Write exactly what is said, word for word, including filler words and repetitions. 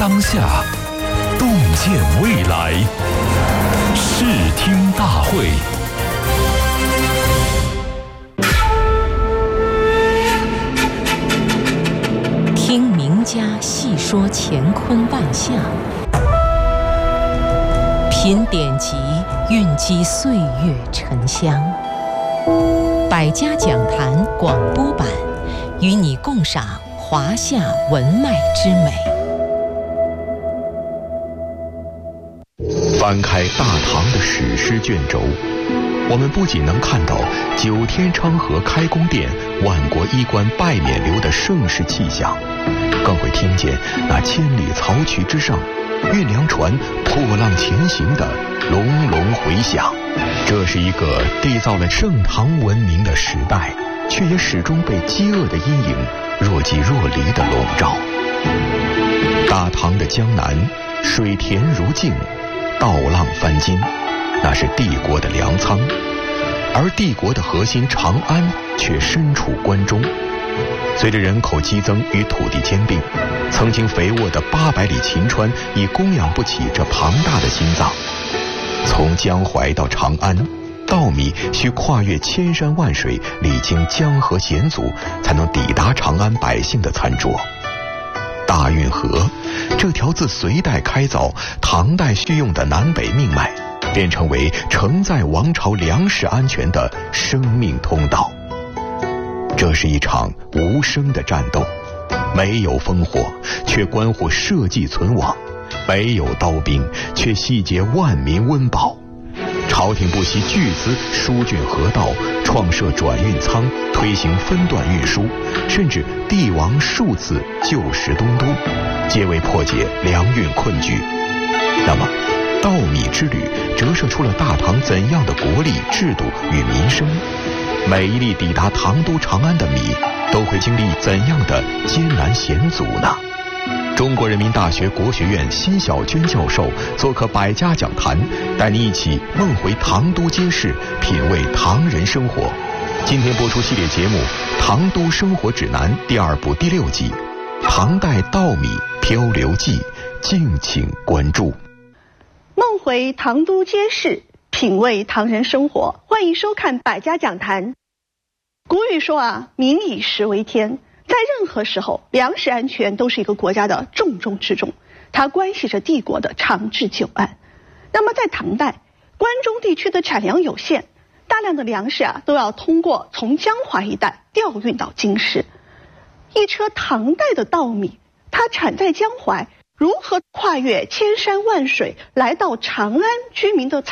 当下，洞见未来。视听大会。 听名家细说乾坤万象，品典籍蕴积岁月沉香。百家讲坛广播版，与你共赏华夏文脉之美。 翻开大唐的史诗卷轴，我们不仅能看到九天昌河开宫殿、万国衣冠拜冕旒的盛世气象，更会听见那千里曹渠之上运粮船破浪前行的隆隆回响。这是一个缔造了盛唐文明的时代，却也始终被饥饿的阴影若即若离地笼罩。大唐的江南水田如镜，稻浪翻金，那是帝国的粮仓，而帝国的核心长安却身处关中。随着人口激增与土地兼并，曾经肥沃的八百里秦川已供养不起这庞大的心脏。从江淮到长安，稻米需跨越千山万水，历经江河险阻，才能抵达长安百姓的餐桌。大运河这条自隋代开凿、唐代续用的南北命脉，便成为承载王朝粮食安全的生命通道。这是一场无声的战斗，没有烽火，却关乎社稷存亡；没有刀兵，却细节万民温饱。朝廷不惜巨资疏浚河道，创设转运仓，推行分段运输，甚至帝王数次就食东都，皆为破解粮运困局。那么稻米之旅折射出了大唐怎样的国力、制度与民生？每一粒抵达唐都长安的米，都会经历怎样的艰难险阻呢？中国人民大学国学院辛晓娟教授做客百家讲坛，带你一起梦回唐都街市，品味唐人生活。今天播出系列节目《唐都生活指南》第二部第六集《唐代稻米漂流记》，敬请关注。 梦回唐都街市，品味唐人生活，欢迎收看百家讲坛。古语说啊，民以食为天。在任何时候，粮食安全都是一个国家的重中之重，它关系着帝国的长治久安。那么在唐代，关中地区的产粮有限，大量的粮食啊都要通过从江淮一带调运到京师。一车唐代的稻米，它产在江淮，如何跨越千山万水来到长安居民的